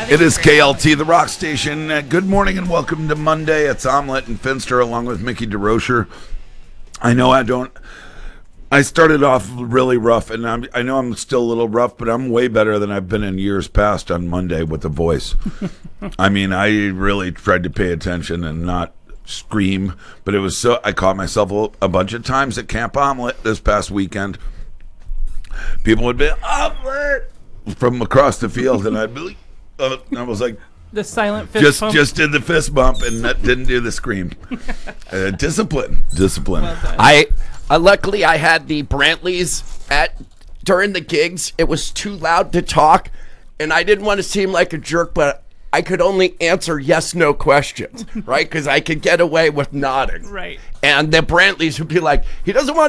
It is KLT, the rock station. Good morning and welcome to Monday. It's Omelette and Finster along with Mickey DeRocher. I started off really rough, and I know I'm still a little rough, but I'm way better than I've been in years past on Monday with the voice. I mean, I really tried to pay attention and not scream, but it was I caught myself a bunch of times at Camp Omelette this past weekend. People would be, Omelette! From across the field, and I'd be I was like, the silent fist bump. Just did the fist bump and didn't do the scream. Discipline. Well done. Luckily I had the Brantleys during the gigs. It was too loud to talk, and I didn't want to seem like a jerk, but I could only answer yes/no questions, right? Because I could get away with nodding. Right. And the Brantleys would be like, he doesn't want